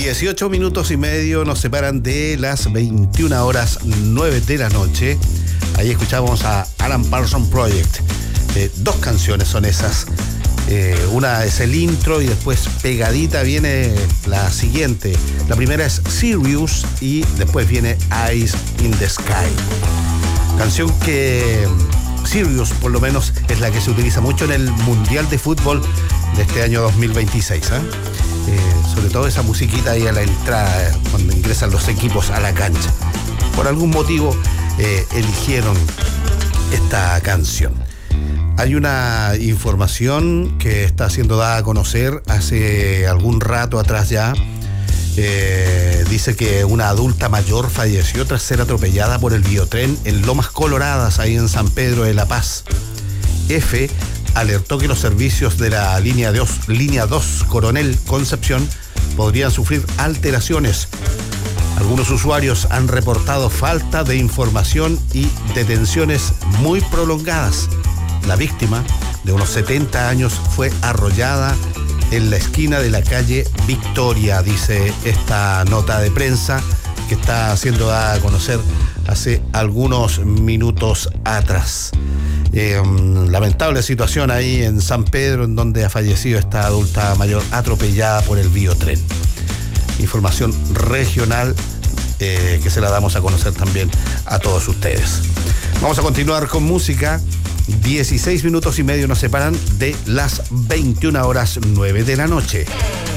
18 minutos y medio nos separan de las 21 horas 9 de la noche. Ahí escuchamos a Alan Parsons Project. Dos canciones son esas. Una es el intro y después pegadita viene la siguiente. La primera es Sirius y después viene Eyes in the Sky. Canción que Sirius por lo menos es la que se utiliza mucho en el Mundial de Fútbol de este año 2026. Sobre todo esa musiquita ahí a la entrada cuando ingresan los equipos a la cancha. Por algún motivo eligieron esta canción. Hay una información que está siendo dada a conocer hace algún rato atrás ya. Dice que una adulta mayor falleció tras ser atropellada por el biotren en Lomas Coloradas, ahí en San Pedro de la Paz. F alertó que los servicios de la línea 2 Coronel Concepción podrían sufrir alteraciones. Algunos usuarios han reportado falta de información y detenciones muy prolongadas. La víctima, de unos 70 años, fue arrollada en la esquina de la calle Victoria, dice esta nota de prensa que está siendo dada a conocer hace algunos minutos atrás. Lamentable situación ahí en San Pedro, en donde ha fallecido esta adulta mayor atropellada por el biotren. Información regional que se la damos a conocer también a todos ustedes. Vamos a continuar con música. 16 minutos y medio nos separan de las 21 horas 9 de la noche.